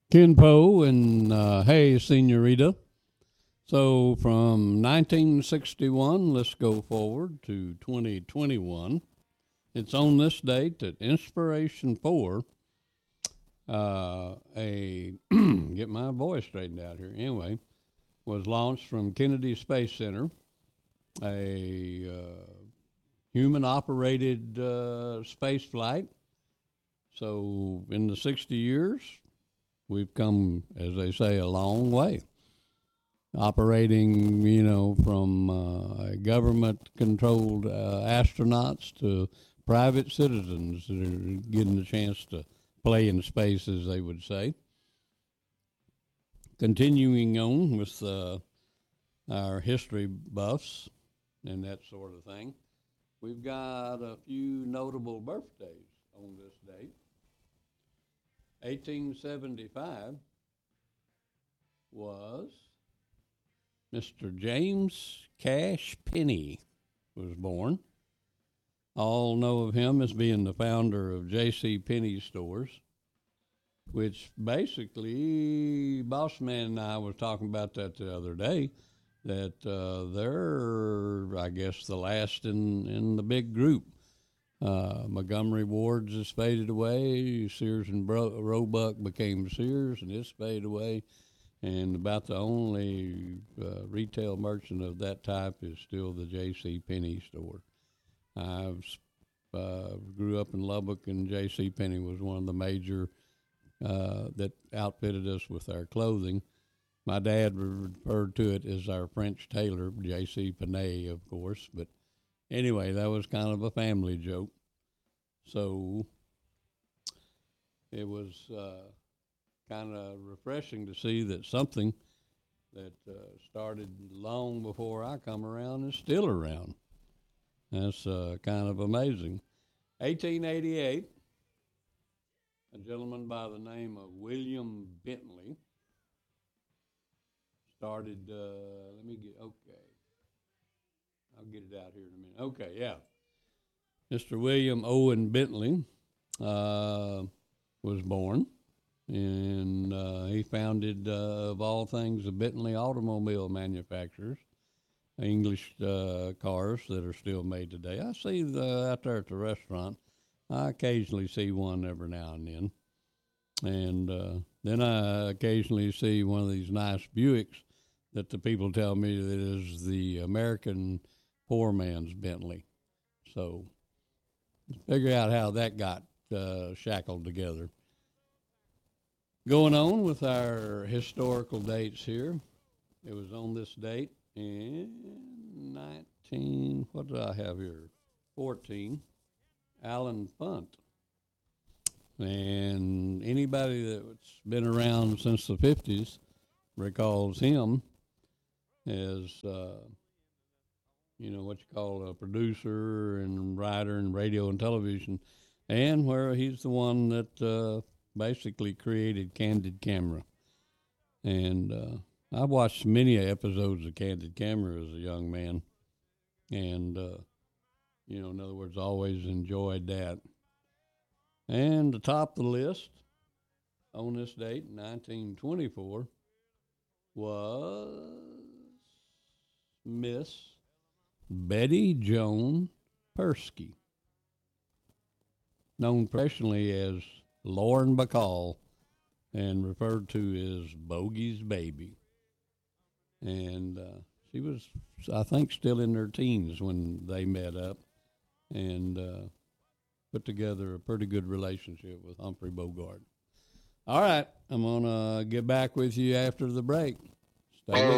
Ken Poe and Hey Senorita. So from 1961, let's go forward to 2021. It's on this date that Inspiration 4, a get my voice straightened out here. Anyway, was launched from Kennedy Space Center, a human-operated space flight. So in the 60 years, we've come, as they say, a long way. Operating, from government-controlled astronauts to private citizens that are getting the chance to play in space, as they would say. Continuing on with our history buffs and that sort of thing, we've got a few notable birthdays on this date. 1875 was Mr. James Cash Penney was born. All know of him as being the founder of J.C. Penney stores, which basically, Boss Man and I was talking about that the other day, that they're, I guess, the last in the big group. Montgomery Ward's has faded away. Sears and Roebuck became Sears, and it's faded away. And about the only retail merchant of that type is still the J.C. Penney store. I grew up in Lubbock, and J.C. Penney was one of the major that outfitted us with our clothing. My dad referred to it as our French tailor, J.C. Penney, of course. But anyway, that was kind of a family joke. So it was kind of refreshing to see that something that started long before I come around is still around. That's kind of amazing. 1888, a gentleman by the name of William Bentley started, I'll get it out here in a minute. Okay, yeah. Mr. William Owen Bentley was born, and he founded, of all things, the Bentley Automobile Manufacturers, English cars that are still made today. I see out there at the restaurant, I occasionally see one every now and then. And then I occasionally see one of these nice Buicks that the people tell me that is the American poor man's Bentley. So figure out how that got shackled together. Going on with our historical dates here. It was on this date in 14, Alan Funt. And anybody that's been around since the 50s recalls him as, what you call a producer and writer in radio and television, and where he's the one that basically created Candid Camera. And I watched many episodes of Candid Camera as a young man, and, in other words, always enjoyed that. And the top of the list on this date, 1924, was Miss Betty Joan Persky, known professionally as Lauren Bacall and referred to as Bogey's Baby. And she was, I think, still in her teens when they met up and put together a pretty good relationship with Humphrey Bogart. All right, I'm going to get back with you after the break. Stay with